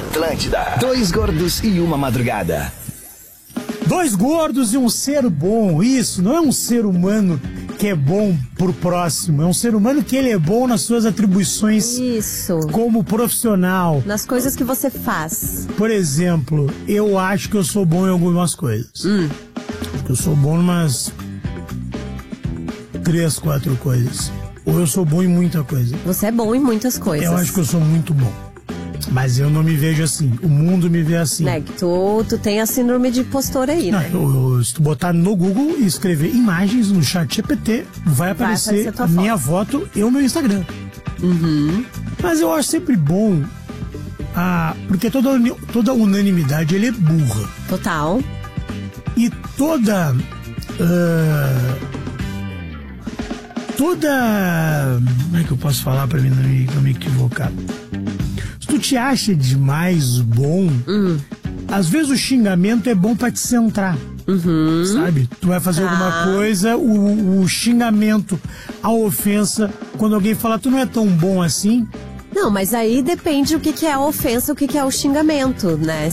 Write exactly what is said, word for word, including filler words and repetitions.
Atlântida. Dois gordos e uma madrugada. Dois gordos e um ser bom. Isso, não é um ser humano que é bom pro próximo. É um ser humano que ele é bom nas suas atribuições. Isso. Como profissional. Nas coisas que você faz. Por exemplo, eu acho que eu sou bom em algumas coisas. Hum. Eu sou bom em umas três, quatro coisas. Ou eu sou bom em muita coisa. Você é bom em muitas coisas. Eu acho que eu sou muito bom. Mas eu não me vejo assim. O mundo me vê assim. Né, que tu, tu tem a síndrome de impostor aí, não, né? eu, eu, se tu botar no Google e escrever imagens no chat G P T, vai aparecer, vai aparecer a minha foto e o meu Instagram. Uhum. Mas eu acho sempre bom, ah, porque toda, toda unanimidade ele é burra. Total. E toda... Uh, toda... Como é que eu posso falar pra mim não me, não me equivocar? Se tu te acha demais bom, hum. às vezes o xingamento é bom pra te centrar. Uhum. Sabe? Tu vai fazer ah. alguma coisa, o, o xingamento, a ofensa, quando alguém fala, tu não é tão bom assim. Não, mas aí depende o que, que é a ofensa, o que, que é o xingamento, né?